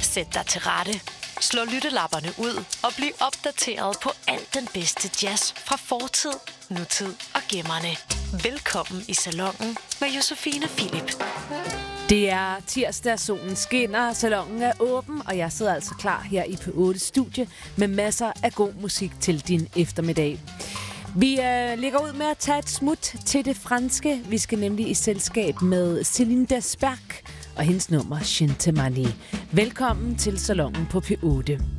Sæt dig til rette. Slå lyttelapperne ud og bliv opdateret på alt den bedste jazz fra fortid, nutid og gemmerne. Velkommen i salonen med Josefine Philip. Det er tirsdag, solen skinner, salonen er åben, og jeg sidder altså klar her i P8 Studie med masser af god musik til din eftermiddag. Vi ligger ud med at tage et smut til det franske. Vi skal nemlig i selskab med Céline Desperc og hendes nummer Chintemani. Velkommen til salonen på P8.